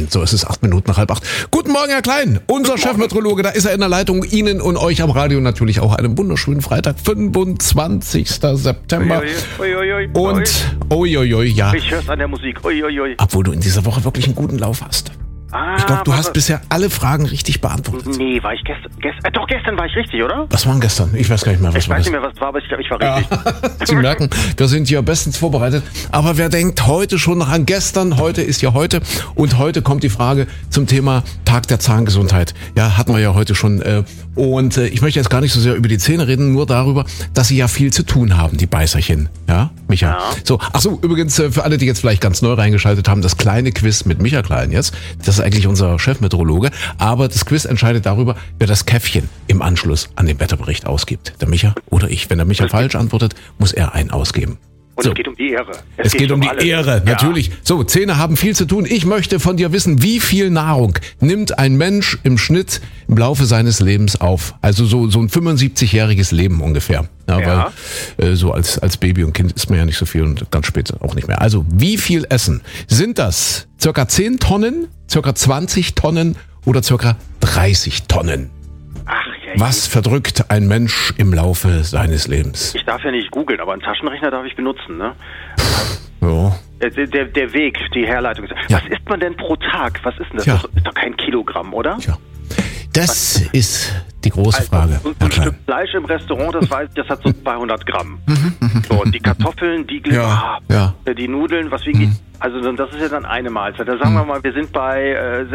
Käffchen. So, es ist 8:08. Guten Morgen, Herr Klein, unser Chefmeteorologe, da ist er in der Leitung. Ihnen und euch am Radio natürlich auch einen wunderschönen Freitag, 25. September. Und, ja. Ich hör's an der Musik, Obwohl du in dieser Woche wirklich einen guten Lauf hast. Ich glaube, du hast bisher alle Fragen richtig beantwortet. Nee, war ich doch, gestern war ich richtig, oder? Was war denn gestern? Ich weiß gar nicht mehr, was Ich war weiß das. nicht mehr, was es war, aber ich glaube, ich war richtig. Sie merken, wir sind hier bestens vorbereitet. Aber wer denkt heute schon noch an gestern? Heute ist ja heute. Und heute kommt die Frage zum Thema Tag der Zahngesundheit. Ja, hatten wir ja heute schon. Und ich möchte jetzt gar nicht so sehr über die Zähne reden, nur darüber, dass sie ja viel zu tun haben, die Beißerchen. Ja, Micha? Ja. So, ach so, übrigens, für alle, die jetzt vielleicht ganz neu reingeschaltet haben, das kleine Quiz mit Micha Klein jetzt. Das ist eigentlich unser Chefmeteorologe. Aber das Quiz entscheidet darüber, wer das Käffchen im Anschluss an den Wetterbericht ausgibt. Der Micha oder ich. Wenn der Micha falsch antwortet, muss er einen ausgeben. Und so. es geht um die Ehre. Es geht um die alles. Ehre, natürlich. Ja. So, Zähne haben viel zu tun. Ich möchte von dir wissen, wie viel Nahrung nimmt ein Mensch im Schnitt im Laufe seines Lebens auf? Also so ein 75-jähriges Leben ungefähr. Ja. Weil so als Baby und Kind isst man ja nicht so viel und ganz spät auch nicht mehr. Also, wie viel essen? Sind das circa 10 Tonnen, circa 20 Tonnen oder circa 30 Tonnen? Ach, Was verdrückt ein Mensch im Laufe seines Lebens? Ich darf ja nicht googeln, aber einen Taschenrechner darf ich benutzen, ne? Ja. Der Weg, die Herleitung. Ja. Was isst man denn pro Tag? Was ist denn das? Tja. Das ist doch kein Kilogramm, oder? Tja. Das ist die große Frage. So ein Stück Fleisch im Restaurant, das weiß ich, das hat so 200 Gramm. So, und die Kartoffeln, die die Nudeln, was wiegen die? Also das ist ja dann eine Mahlzeit. Da sagen wir mal, wir sind bei,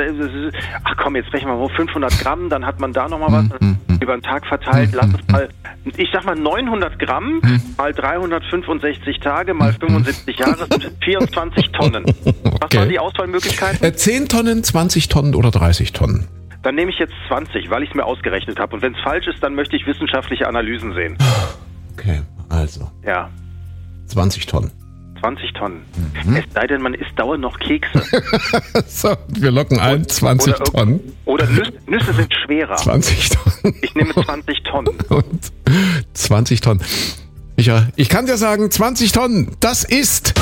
ach komm, jetzt rechnen wir mal 500 Gramm, dann hat man da nochmal was über den Tag verteilt. Lass es mal, ich sag mal 900 Gramm mal 365 Tage mal 75 Jahre sind 24 Tonnen. Was waren die Auswahlmöglichkeiten? 10 Tonnen, 20 Tonnen oder 30 Tonnen? Dann nehme ich jetzt 20, weil ich es mir ausgerechnet habe. Und wenn es falsch ist, dann möchte ich wissenschaftliche Analysen sehen. Okay, also. Ja. 20 Tonnen. 20 Tonnen. Es sei denn, man isst dauernd noch Kekse. So, wir locken ein, 20 Tonnen. Oder Nüsse sind schwerer. 20 Tonnen. Ich nehme 20 Tonnen. Und 20 Tonnen. Micha, ich kann dir sagen, 20 Tonnen, das ist...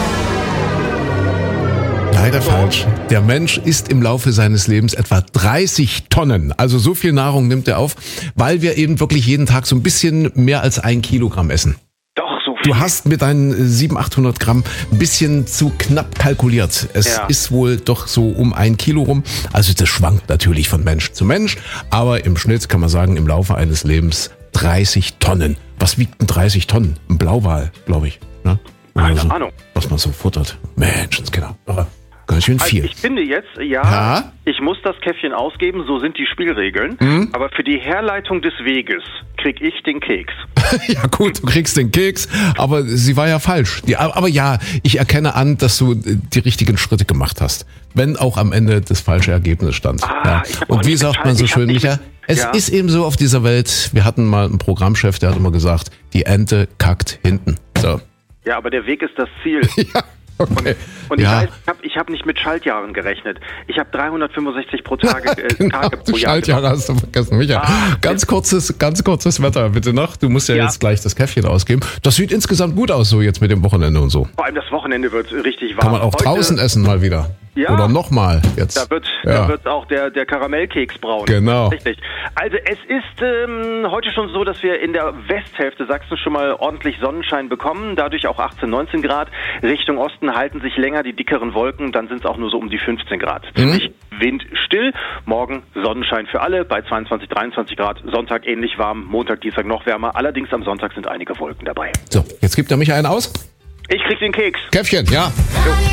Leider falsch. Der Mensch isst im Laufe seines Lebens etwa 30 Tonnen. Also so viel Nahrung nimmt er auf, weil wir eben wirklich jeden Tag so ein bisschen mehr als 1 Kilogramm essen. Doch, so viel. Du hast mit deinen 700, 800 Gramm ein bisschen zu knapp kalkuliert. Es ist wohl doch so um 1 Kilo rum. Also das schwankt natürlich von Mensch zu Mensch. Aber im Schnitt kann man sagen, im Laufe eines Lebens 30 Tonnen. Was wiegt denn 30 Tonnen? Ein Blauwal, glaube ich. Ne? Keine Ahnung. Was man so futtert. Menschenskinder. Ganz schön viel. Also ich finde jetzt, ich muss das Käffchen ausgeben, so sind die Spielregeln. Aber für die Herleitung des Weges krieg ich den Keks. Ja gut, du kriegst den Keks, aber sie war ja falsch. Aber ja, ich erkenne an, dass du die richtigen Schritte gemacht hast. Wenn auch am Ende das falsche Ergebnis stand. Ja. Und wie sagt man so schön, Micha? Es ist eben so auf dieser Welt. Wir hatten mal einen Programmchef, der hat immer gesagt, die Ente kackt hinten. So. Ja, aber der Weg ist das Ziel. Ja. Okay. Und ich hab nicht mit Schaltjahren gerechnet. Ich habe 365 Tage pro Jahr. Schaltjahre hast du vergessen, Micha. Ganz kurzes Wetter bitte noch. Du musst ja jetzt gleich das Käffchen ausgeben. Das sieht insgesamt gut aus, so jetzt mit dem Wochenende und so. Vor allem das Wochenende wird richtig warm. Kann man auch draußen essen mal wieder. Ja. Oder nochmal jetzt. Da wird auch der Karamellkeks braun. Genau. Richtig. Also es ist heute schon so, dass wir in der Westhälfte Sachsens schon mal ordentlich Sonnenschein bekommen. Dadurch auch 18, 19 Grad. Richtung Osten halten sich länger die dickeren Wolken. Dann sind es auch nur so um die 15 Grad. Ziemlich windstill. Morgen Sonnenschein für alle bei 22, 23 Grad. Sonntag ähnlich warm. Montag, Dienstag noch wärmer. Allerdings am Sonntag sind einige Wolken dabei. So, jetzt gibt der Micha einen aus. Ich krieg den Keks. Käffchen, ja. Jo.